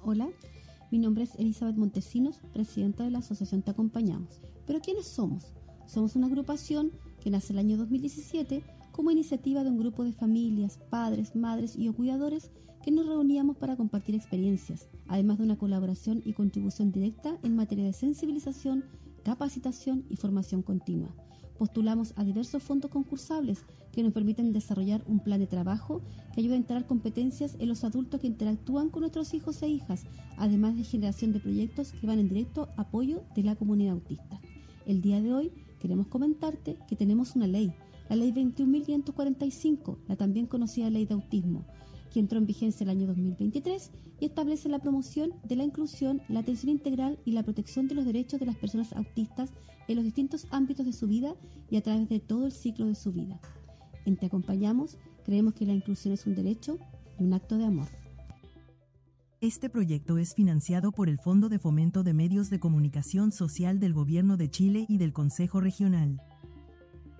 Hola, mi nombre es Elizabeth Montesinos, presidenta de la Asociación Te Acompañamos. ¿Pero quiénes somos? Somos una agrupación que nace el año 2017 como iniciativa de un grupo de familias, padres, madres y o cuidadores que nos reuníamos para compartir experiencias, además de una colaboración y contribución directa en materia de sensibilización, capacitación y formación continua. Postulamos a diversos fondos concursables que nos permiten desarrollar un plan de trabajo que ayude a integrar competencias en los adultos que interactúan con nuestros hijos e hijas, además de generación de proyectos que van en directo apoyo de la comunidad autista. El día de hoy queremos comentarte que tenemos una ley, la Ley 21.545, la también conocida Ley de Autismo, que entró en vigencia el año 2023 y establece la promoción de la inclusión, la atención integral y la protección de los derechos de las personas autistas en los distintos ámbitos de su vida y a través de todo el ciclo de su vida. En Te Acompañamos, creemos que la inclusión es un derecho y un acto de amor. Este proyecto es financiado por el Fondo de Fomento de Medios de Comunicación Social del Gobierno de Chile y del Consejo Regional.